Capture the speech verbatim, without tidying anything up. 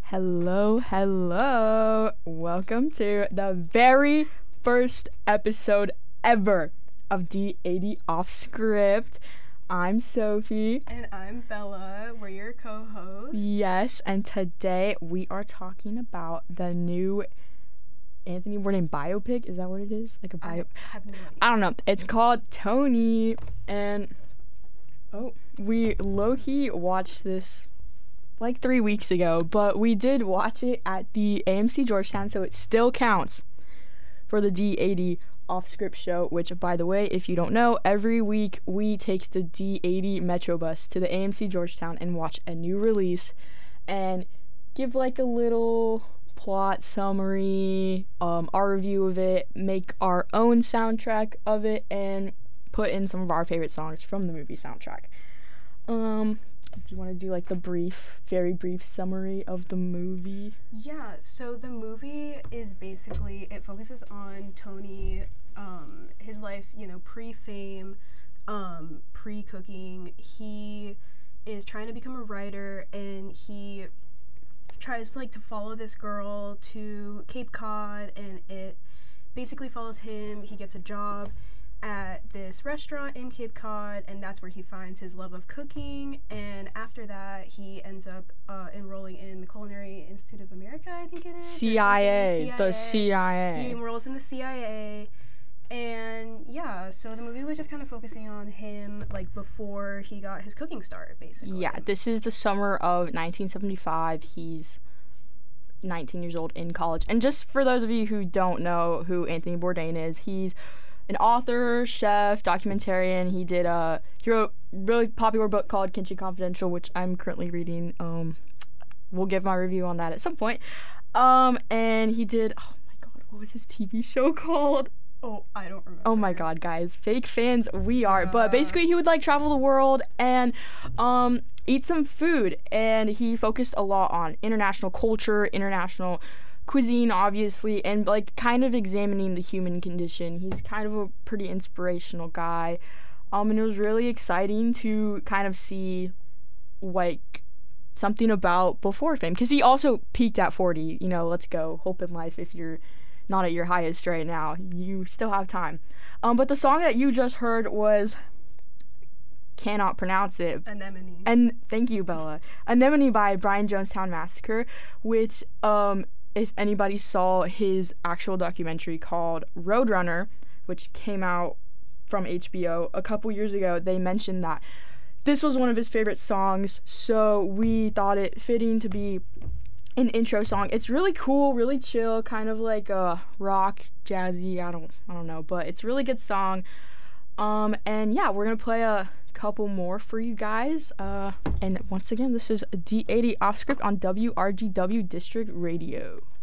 Hello, hello. Welcome to the very first episode ever of D eighty Off Script. I'm Sophie. And I'm Bella. We're your co-hosts. Yes, and today we are talking about the new Anthony Bourdain biopic. Is that what it is? Like a bio? I have no idea. I don't know. It's called Tony, and oh, we low-key watched this like three weeks ago, but we did watch it at the A M C Georgetown, so it still counts for the D eighty Off Script show, which, by the way, if you don't know, every week we take the D eighty Metro bus to the A M C Georgetown and watch a new release and give like a little plot summary, um, our review of it, make our own soundtrack of it, and put in some of our favorite songs from the movie soundtrack. Um... Do you want to do like the brief, very brief summary of the movie? Yeah, so the movie is basically, it focuses on Tony, um, his life, you know, pre-fame, um, pre-cooking. He is trying to become a writer, and he tries like to follow this girl to Cape Cod, and it basically follows him. He gets a job at this restaurant in Cape Cod, and that's where he finds his love of cooking. And after that, he ends up uh, enrolling in the Culinary Institute of America, I think it is. C I A, the C I A. He enrolls in the C I A, and yeah, so the movie was just kind of focusing on him, like, before he got his cooking start, basically. Yeah, this is the summer of nineteen seventy-five. He's nineteen years old in college. And just for those of you who don't know who Anthony Bourdain is, he's an author, chef, documentarian. He did a he wrote a really popular book called Kimchi Confidential, which I'm currently reading. Um, we'll give my review on that at some point. Um, and he did, oh my god, what was his T V show called? Oh, I don't remember. Oh my god, guys, fake fans we are. Uh, but basically, he would like travel the world and um eat some food, and he focused a lot on international culture, international cuisine, obviously, and like kind of examining the human condition. He's kind of a pretty inspirational guy, um and it was really exciting to kind of see like something about before fame, because he also peaked at forty. You know, let's go, hope in life. If you're not at your highest right now, you still have time. Um but the song that you just heard was, cannot pronounce it, Anemone. And thank you, Bella. Anemone by Brian Jonestown Massacre, which um if anybody saw his actual documentary called Roadrunner, which came out from H B O a couple years ago, they mentioned that this was one of his favorite songs, so we thought it fitting to be an intro song. It's really cool, really chill, kind of like a rock, jazzy, I don't I don't know, but it's a really good song. Um and yeah, we're gonna play a couple more for you guys. Uh and once again, this is D eighty Off Script on W R G W District Radio.